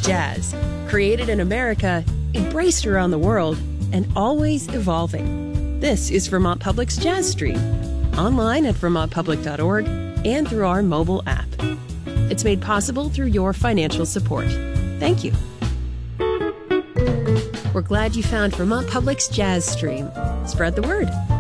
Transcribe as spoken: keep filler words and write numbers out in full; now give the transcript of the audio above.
jazz, created in America, embraced around the world, and always evolving. This is Vermont Public's Jazz Stream, online at vermont public dot org and through our mobile app. It's made possible through your financial support. Thank you. We're glad you found Vermont Public's Jazz Stream. Spread the word.